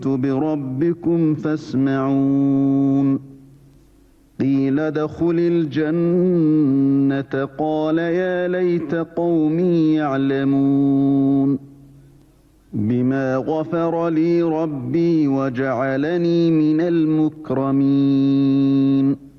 بربكم فاسمعون قيل ادخل الجنة قال يا ليت قومي يعلمون بما غفر لي ربي وجعلني من المكرمين